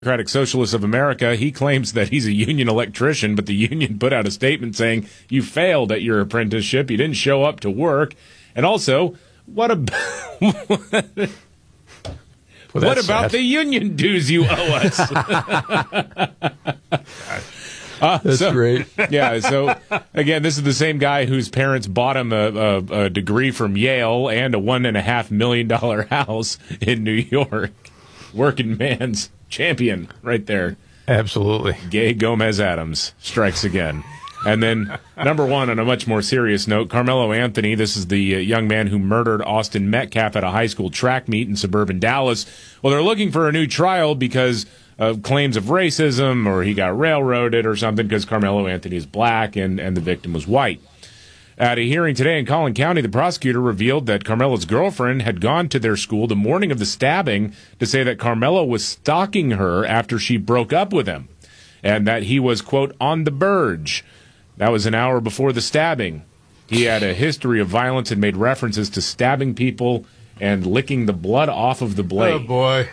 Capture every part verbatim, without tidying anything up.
Democratic Socialists of America. He claims that he's a union electrician, but the union put out a statement saying you failed at your apprenticeship. You didn't show up to work. And also, what about well, what about sad. the union dues you owe us? Uh, That's so, great. Yeah, so, again, this is the same guy whose parents bought him a, a, a degree from Yale and a one and a half million dollar house in New York. Working man's champion right there. Absolutely. Gay Gomez Adams strikes again. And then, number one, on a much more serious note, Carmelo Anthony, this is the uh, young man who murdered Austin Metcalf at a high school track meet in suburban Dallas. Well, they're looking for a new trial because of claims of racism, or he got railroaded or something, because Carmelo Anthony is black and, and the victim was white. At a hearing today in Collin County, the prosecutor revealed that Carmelo's girlfriend had gone to their school the morning of the stabbing to say that Carmelo was stalking her after she broke up with him, and that he was, quote, on the verge. That was an hour before the stabbing. He had a history of violence and made references to stabbing people and licking the blood off of the blade. Oh, boy.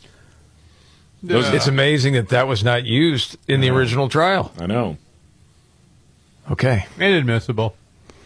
Those, It's amazing that that was not used in the original trial. I know. Okay. Inadmissible.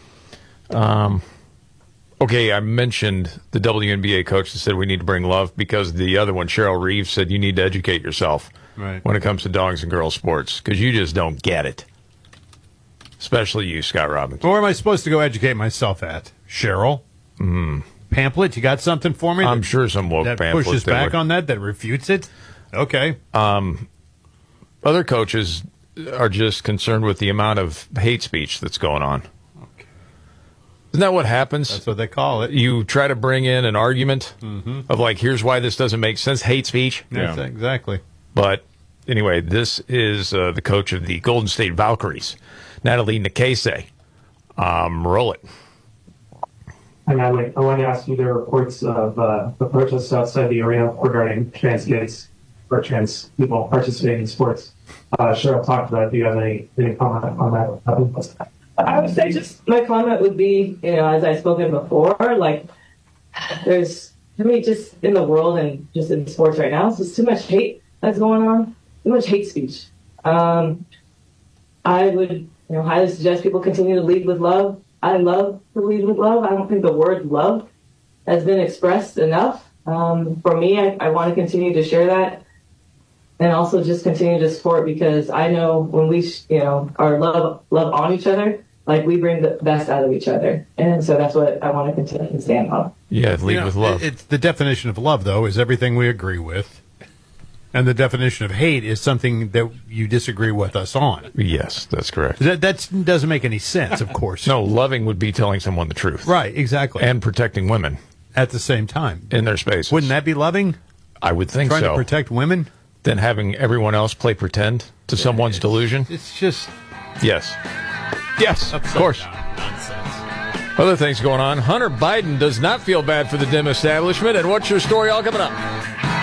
Um, okay, I mentioned the W N B A coach that said we need to bring love, because the other one, Cheryl Reeves, said you need to educate yourself Right. when it comes to dogs and girls sports, because you just don't get it. Especially you, Scott Robinson. Where am I supposed to go educate myself at? Cheryl? Mm. Pamphlet? You got something for me? I'm that, sure some woke that pamphlet pushes that back would- on that, that refutes it? Okay. Um, other coaches are just concerned with the amount of hate speech that's going on. Okay. Isn't that what happens? That's what they call it. You try to bring in an argument Mm-hmm. of like, here's why this doesn't make sense. Hate speech. That's Yeah. exactly. But anyway, this is uh, the coach of the Golden State Valkyries, Natalie Nikese. Um, roll it. And I, like, I want to ask you the reports of uh, the protests outside the arena regarding trans kids or trans people participating in sports. Uh, Cheryl talked about it. Do you have any, any comment on that? I would say just my comment would be, you know, as I've spoken before, like there's, I mean, just in the world and just in sports right now, it's just too much hate that's going on, too much hate speech. Um, I would, you know, highly suggest people continue to lead with love. I love to lead with love. I don't think the word love has been expressed enough. Um, for me, I, I want to continue to share that. And also just continue to support, because I know when we, you know, are love love on each other, like we bring the best out of each other. And so that's what I want to continue to stand on. Yeah, lead You know, with love. it- It's the definition of love, though, is everything we agree with. And the definition of hate is something that you disagree with us on. Yes, that's correct. That that doesn't make any sense, of course. No, loving would be telling someone the truth. Right, exactly. And protecting women at the same time. in their spaces. Wouldn't that be loving? I would think Trying so. to protect women? Then having everyone else play pretend to someone's It's- delusion? It's just Yes. Yes, of course. nonsense. Other things going on. Hunter Biden does not feel bad for the dim establishment. And what's your story all coming up?